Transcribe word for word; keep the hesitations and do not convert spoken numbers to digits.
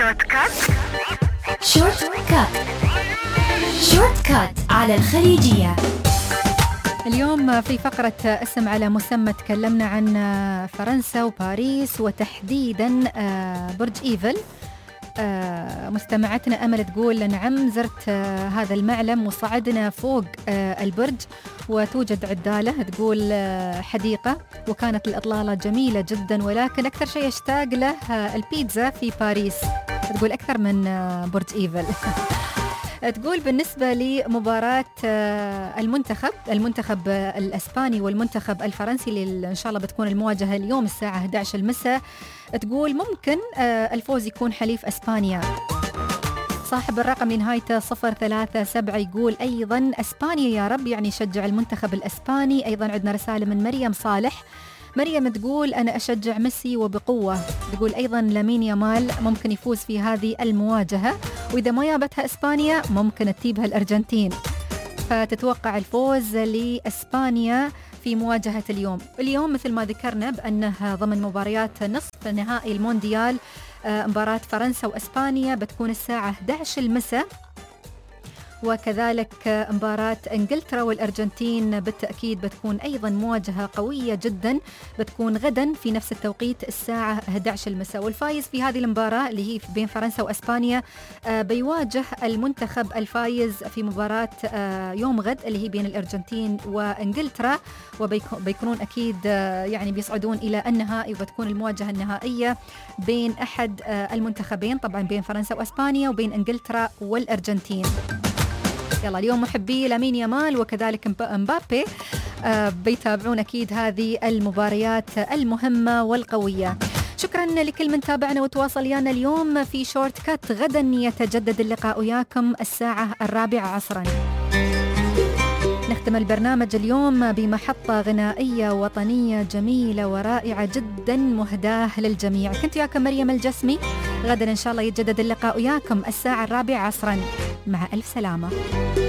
شورت كات. شورت كات شورت كات على الخليجية. اليوم في فقرة اسم على مسمى تكلمنا عن فرنسا وباريس وتحديدا برج إيفل. مستمعتنا أمل تقول نعم زرت هذا المعلم وصعدنا فوق البرج وتوجد عدالة تقول حديقة وكانت الإطلالة جميلة جدا، ولكن أكثر شيء اشتاق له البيتزا في باريس، تقول أكثر من برج إيفل. تقول بالنسبة لمباراة المنتخب المنتخب الأسباني والمنتخب الفرنسي اللي إن شاء الله بتكون المواجهة اليوم الساعة إحدى عشر المساء، تقول ممكن الفوز يكون حليف أسبانيا. صاحب الرقم نهايته صفر ثلاثة سبعة يقول أيضا أسبانيا يا رب، يعني يشجع المنتخب الأسباني. أيضا عندنا رسالة من مريم صالح. مريم تقول أنا أشجع ميسي وبقوة. تقول أيضا لامين يامال ممكن يفوز في هذه المواجهة، وإذا ما جابتها إسبانيا ممكن تجيبها الأرجنتين، فتتوقع الفوز لإسبانيا في مواجهة اليوم. اليوم مثل ما ذكرنا بأنه ضمن مباريات نصف نهائي المونديال، مباراة فرنسا وإسبانيا بتكون الساعة إحدى عشر المساء، وكذلك مباراة إنجلترا والأرجنتين بالتأكيد بتكون أيضا مواجهة قوية جدا، بتكون غدا في نفس التوقيت الساعة إحدى عشر المساء. والفايز في هذه المباراة اللي هي بين فرنسا وأسبانيا بيواجه المنتخب الفايز في مباراة يوم غد اللي هي بين الأرجنتين وإنجلترا، وبيكونون أكيد يعني بيصعدون إلى النهائي، وبتكون المواجهة النهائية بين أحد المنتخبين، طبعا بين فرنسا وأسبانيا وبين إنجلترا والأرجنتين. يلا اليوم محبي لامين يامال وكذلك مبابي بيتابعون أكيد هذه المباريات المهمة والقوية. شكرا لكل من تابعنا وتواصل ويانا اليوم في شورت كات. غدا يتجدد اللقاء وياكم الساعة الرابعة عصرا. نختم البرنامج اليوم بمحطة غنائية وطنية جميلة ورائعة جدا مهداة للجميع. كنت وياكم مريم الجسمي. غدا إن شاء الله يتجدد اللقاء وياكم الساعة الرابعة عصرا. مع ألف سلامة.